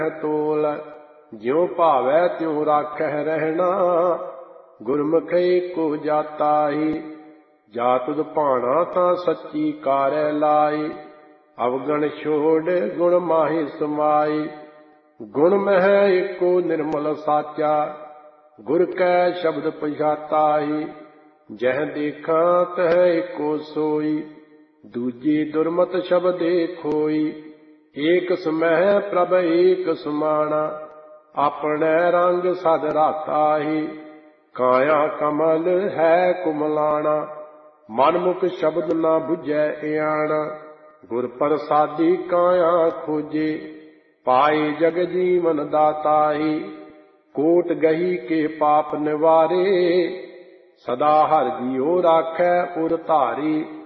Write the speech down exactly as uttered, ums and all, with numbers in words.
ਤੋਲ। ਜਿਉ ਭਾਵੈ ਤਿਉ ਰਾਖਹਿ ਰਹਿਣਾ, ਗੁਰਮੁਖਿ ਕੋ ਜਾਤਾਈ। ਜਾ ਤੁਧ ਭਾਣਾ ਤਾਂ ਸੱਚੀ ਕਾਰੈ ਲਾਈ, ਅਵਗਣ ਛੋੜ ਗੁਣ ਮਾਹੀ ਸਮਾਈ। ਗੁਣ ਮਹਿ ਏਕੋ ਨਿਰਮਲ ਸਾਚਾ, ਗੁਰ ਕੈ ਸ਼ਬਦ ਪਛਾਤਾਈ। ਜਹ ਦੇਖਾਂ ਤਹ ਏਕੋ ਸੋਈ, ਦੂਜੀ ਦੁਰਮਤ ਸ਼ਬਦੇ ਖੋਈ। ਏਕ ਸਮਹਿ ਪ੍ਰਭ ਏਕ ਸਮਾਣਾ, ਆਪਣੇ ਰੰਗ ਸਦ ਰਾਤਾਹੀ। ਕਾਇਆ ਕਮਲ ਹੈ ਕੁਮਲਾਣਾ, ਮਨ ਮੁਖ ਸ਼ਬਦ ਨਾ ਬੁਝੈ ਇਆਣਾ। ਗੁਰ ਪ੍ਰਸਾਦੀ ਕਾਇਆ ਖੋਜੇ, ਪਾਏ ਜਗ ਜੀਵਨ ਦਾਤਾਹੀ। ਕੋਟ ਗਹੀ ਕੇ ਪਾਪ ਨਿਵਾਰੇ, ਸਦਾ ਹਰਿ ਜੀਉ ਰਾਖੈ ਉਰ ਧਾਰੀ।